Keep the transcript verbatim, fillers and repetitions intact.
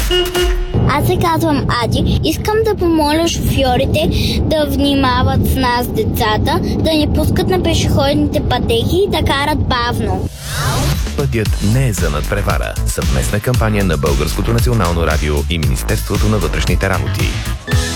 Аз се казвам Ади. Искам да помоля шофьорите да внимават с нас децата, да ни пускат на пешеходните пътеки и да карат бавно. Пътят не е за надпревара. Съвместна кампания на Българското национално радио и Министерството на вътрешните работи.